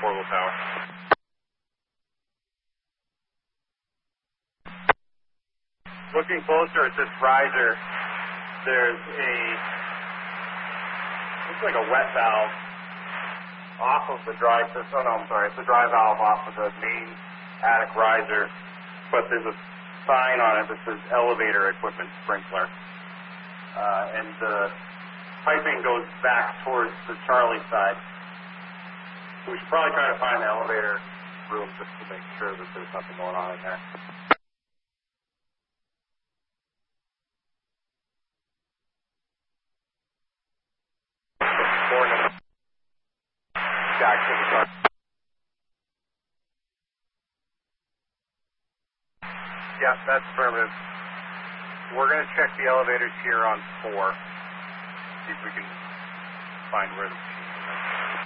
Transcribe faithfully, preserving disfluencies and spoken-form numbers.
portable tower. Looking closer at this riser, there's a, looks like a wet valve off of the dry system. Oh no, I'm sorry, it's a dry valve off of the main attic riser, but there's a sign on it that says elevator equipment sprinkler. Uh, and the piping goes back towards the Charlie side. So we should probably try to find the elevator room just to make sure that there's nothing going on in there. Back to the car. Yeah, that's affirmative. We're going to check the elevators here on four. See if we can find where the